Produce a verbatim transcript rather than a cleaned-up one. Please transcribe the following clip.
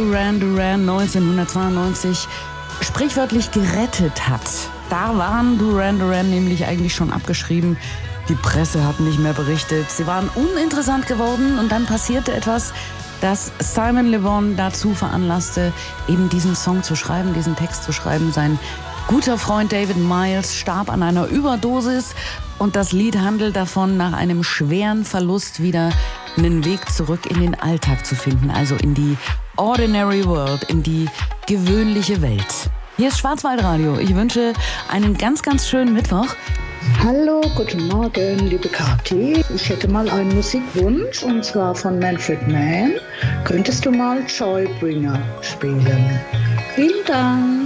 Duran Duran neunzehnhundertzweiundneunzig sprichwörtlich gerettet hat. Da waren Duran Duran nämlich eigentlich schon abgeschrieben. Die Presse hat nicht mehr berichtet. Sie waren uninteressant geworden und dann passierte etwas, das Simon Le Bon dazu veranlasste, eben diesen Song zu schreiben, diesen Text zu schreiben. Sein guter Freund David Miles starb an einer Überdosis und das Lied handelt davon, nach einem schweren Verlust wieder einen Weg zurück in den Alltag zu finden, also in die ordinary world, in die gewöhnliche Welt. Hier ist Schwarzwaldradio. Ich wünsche einen ganz, ganz schönen Mittwoch. Hallo, guten Morgen, liebe Kathi. Ich hätte mal einen Musikwunsch, und zwar von Manfred Mann. Könntest du mal Joybringer spielen? Vielen Dank.